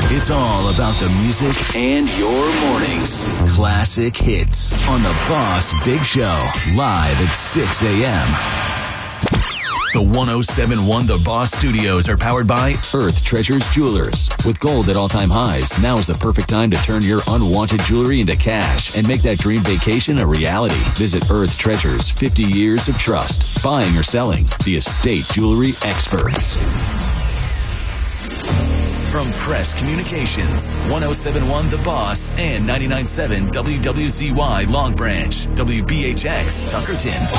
It's all about the music and your mornings. Classic hits on the Boss Big Show, live at 6 a.m. The 107.1 The Boss Studios are powered by Earth Treasures Jewelers. With gold at all-time highs, now is the perfect time to turn your unwanted jewelry into cash and make that dream vacation a reality. Visit Earth Treasures, 50 years of trust. Buying or selling, the estate jewelry experts. From Crest Communications, 107.1 The Boss and 99.7 WWZY Long Branch, WBHX Tuckerton,